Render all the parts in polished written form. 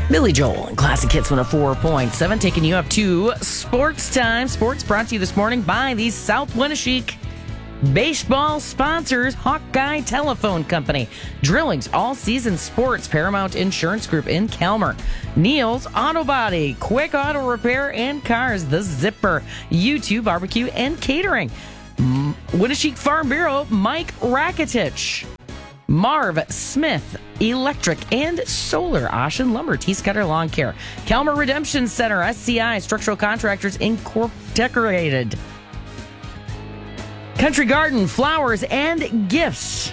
Billy Joel and Classic Hits 104.7 taking you up to Sports Time. Sports brought to you this morning by the South Winneshiek baseball sponsors, Hawkeye Telephone Company, Drillings All Season Sports, Paramount Insurance Group in Calmer, Neil's Auto Body, Quick Auto Repair and Cars, The Zipper, U2 Barbecue and Catering, Winneshiek Farm Bureau, Mike Rakitich, Marv Smith Electric and Solar, Ocean Lumber, T-Scutter Lawn Care, Calmer Redemption Center, SCI Structural Contractors Incorporated, Country Garden, Flowers and Gifts,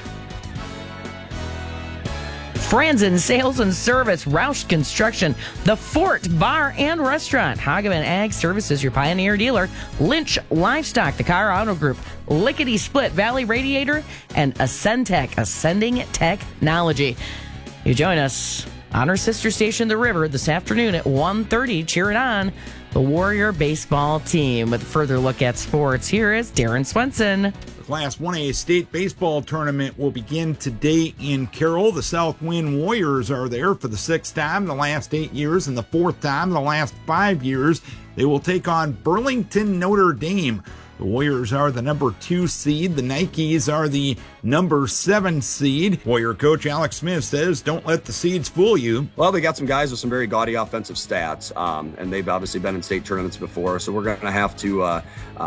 Franzen Sales and Service, Roush Construction, The Fort Bar and Restaurant, Hageman Ag Services, your Pioneer dealer, Lynch Livestock, the Car Auto Group, Lickety Split, Valley Radiator, and Ascendtech, Ascending Technology. You join us on our sister station, The River, this afternoon at 1:30, cheering on the Warrior baseball team. With a further look at sports, here is Darren Swenson. The Class 1A state baseball tournament will begin today in Carroll. The Southwind Warriors are there for the 6th time in the last 8 years and the 4th time in the last 5 years. They will take on Burlington Notre Dame. The Warriors are the number 2 seed. The Nikes are the number 7 seed. Warrior coach Alex Smith says, don't let the seeds fool you. Well, they got some guys with some very gaudy offensive stats, and they've obviously been in state tournaments before, so we're going to have to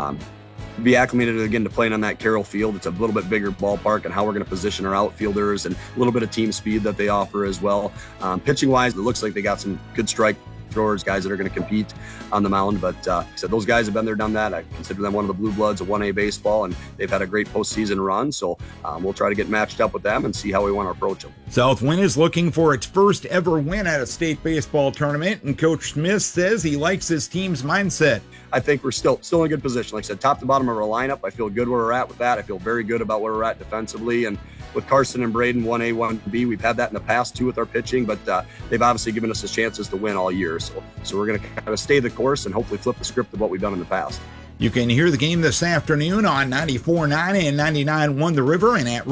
be acclimated again to playing on that Carroll field. It's a little bit bigger ballpark, and how we're going to position our outfielders and a little bit of team speed that they offer as well. Pitching-wise, it looks like they got some good strike throwers, guys that are going to compete on the mound. But so those guys have been there, done that. I consider them one of the blue bloods of 1A baseball, and they've had a great postseason run. So we'll try to get matched up with them and see how we want to approach them. Southwind is looking for its first ever win at a state baseball tournament, and Coach Smith says he likes his team's mindset. I think we're still in a good position. Like I said, top to bottom of our lineup, I feel good where we're at with that. I feel very good about where we're at defensively. And with Carson and Braden, 1A, 1B, we've had that in the past too with our pitching, but they've obviously given us the chances to win all year. So we're going to kind of stay the course and hopefully flip the script of what we've done in the past. You can hear the game this afternoon on 94.9 and 99.1 The River and at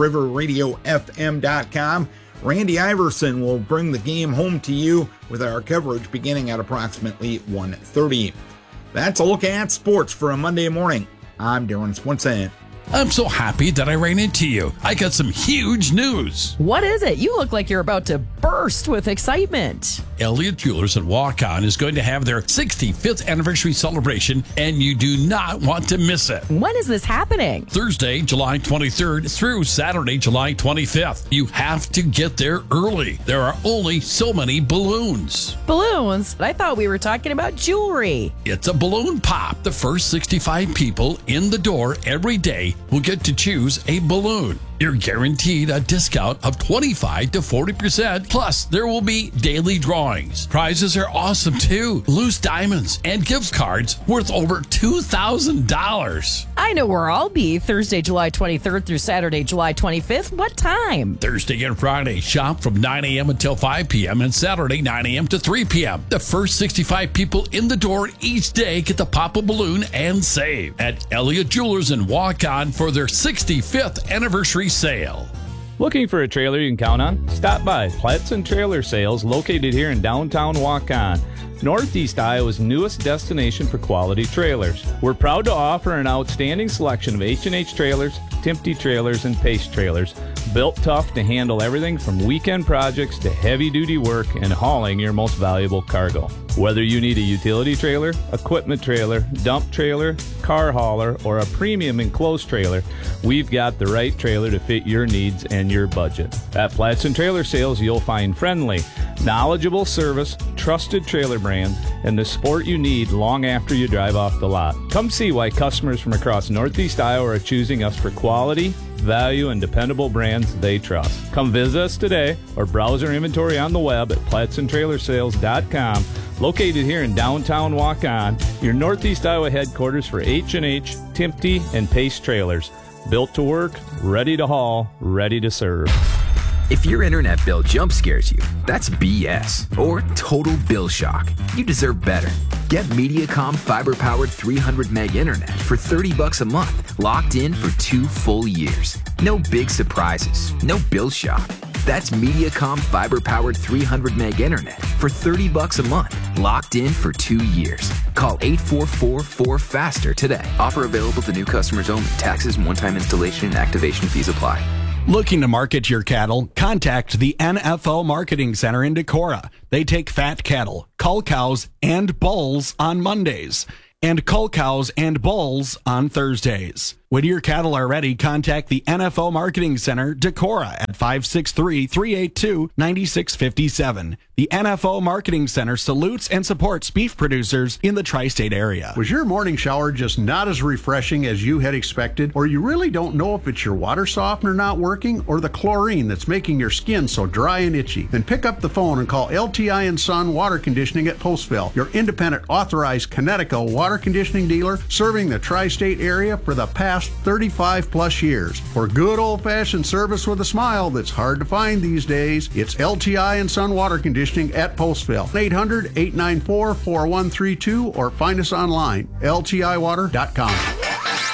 riverradiofm.com. Randy Iverson will bring the game home to you with our coverage beginning at approximately 1:30. That's a look at sports for a Monday morning. I'm Darren Swenson. I'm so happy that I ran into you. I got some huge news. What is it? You look like you're about to burst with excitement. Elliott Jewelers and Walk-On is going to have their 65th anniversary celebration, and you do not want to miss it. When is this happening? Thursday, July 23rd through Saturday, July 25th. You have to get there early. There are only so many balloons. Balloons? I thought we were talking about jewelry. It's a balloon pop. The first 65 people in the door every day will get to choose a balloon. You're guaranteed a discount of 25 to 40%. Plus, there will be daily drawings. Prizes are awesome too. Loose diamonds and gift cards worth over $2,000. I know where I'll be Thursday, July 23rd through Saturday, July 25th. What time? Thursday and Friday, shop from 9 a.m. until 5 p.m. and Saturday, 9 a.m. to 3 p.m. The first 65 people in the door each day get to pop a balloon and save at Elliott Jewelers and Walk-On for their 65th anniversary sale. Looking for a trailer you can count on? Stop by Platson Trailer Sales, located here in downtown Waukon, Northeast Iowa's newest destination for quality trailers. We're proud to offer an outstanding selection of H&H trailers, Timpte trailers, and Pace trailers, built tough to handle everything from weekend projects to heavy-duty work and hauling your most valuable cargo. Whether you need a utility trailer, equipment trailer, dump trailer, car hauler, or a premium enclosed trailer, we've got the right trailer to fit your needs and your budget. At Platson Trailer Sales, you'll find friendly, knowledgeable service, trusted trailer brands, and the support you need long after you drive off the lot. Come see why customers from across Northeast Iowa are choosing us for quality, value, and dependable brands they trust. Come visit us today or browse our inventory on the web at PlatsonTrailersales.com. Located here in downtown Waukon, your Northeast Iowa headquarters for H&H, Timpte, and Pace trailers. Built to work, ready to haul, ready to serve. If your internet bill jump scares you, that's BS or total bill shock. You deserve better. Get Mediacom fiber-powered 300 meg internet for $30 a month, locked in for 2 full years. No big surprises, no bill shock. That's Mediacom fiber-powered 300 meg internet for $30 a month, locked in for 2 years. Call 844-4FASTER today. Offer available to new customers only. Taxes and one-time installation and activation fees apply. Looking to market your cattle? Contact the NFL Marketing Center in Decorah. They take fat cattle, cull cows, and bulls on Mondays, and cull cows and bulls on Thursdays. When your cattle are ready, contact the NFL Marketing Center, Decorah, at 563-382-9657. The NFL Marketing Center salutes and supports beef producers in the tri-state area. Was your morning shower just not as refreshing as you had expected? Or you really don't know if it's your water softener not working or the chlorine that's making your skin so dry and itchy? Then pick up the phone and call LTI & Son Water Conditioning at Postville, your independent authorized Connecticut water conditioning dealer serving the tri-state area for the past 35 plus years. For good old-fashioned service with a smile that's hard to find these days, it's LTI & Son Water Conditioning at Postville. 800-894-4132 or find us online, ltiwater.com.